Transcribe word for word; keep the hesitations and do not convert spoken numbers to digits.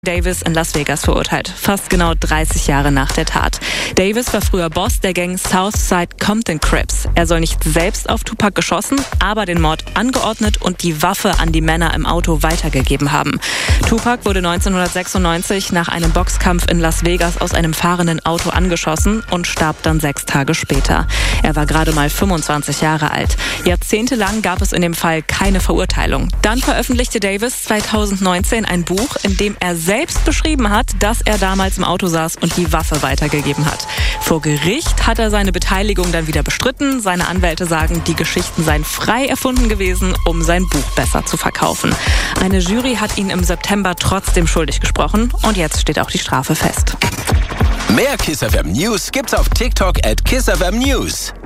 Davis in Las Vegas verurteilt, fast genau dreißig Jahre nach der Tat. Davis war früher Boss der Gang Southside Compton Crips. Er soll nicht selbst auf Tupac geschossen, aber den Mord angeordnet und die Waffe an die Männer im Auto weitergegeben haben. Tupac wurde neunzehnhundertsechsundneunzig nach einem Boxkampf in Las Vegas aus einem fahrenden Auto angeschossen und starb dann sechs Tage später. Er war gerade mal fünfundzwanzig Jahre alt. Jahrzehntelang gab es in dem Fall keine Verurteilung. Dann veröffentlichte Davis zweitausendneunzehn ein Buch, in dem er selbst beschrieben hat, dass er damals im Auto saß und die Waffe weitergegeben hat. Vor Gericht hat er seine Beteiligung dann wieder bestritten. Seine Anwälte sagen, die Geschichten seien frei erfunden gewesen, um sein Buch besser zu verkaufen. Eine Jury hat ihn im September trotzdem schuldig gesprochen und jetzt steht auch die Strafe fest. Mehr Kiss F M News gibt's auf TikTok at Kiss F M News.